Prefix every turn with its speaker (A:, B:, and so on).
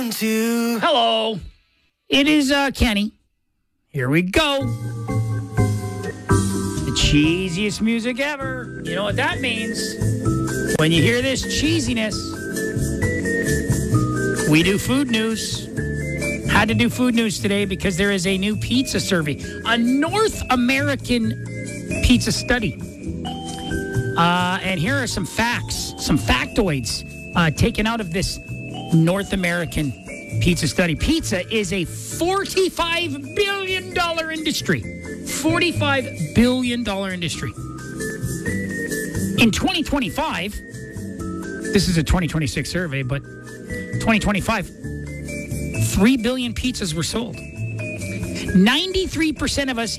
A: Hello. It is Kenny. Here we go. The cheesiest music ever. You know what that means? When you hear this cheesiness, we do food news. Had to do food news today because there is a new pizza survey, a North American pizza study. And here are some facts, some factoids taken out of this North American pizza study. Pizza is a $45 billion industry. $45 billion industry. In 2025, this is a 2026 survey, but 2025, 3 billion pizzas were sold. 93% of us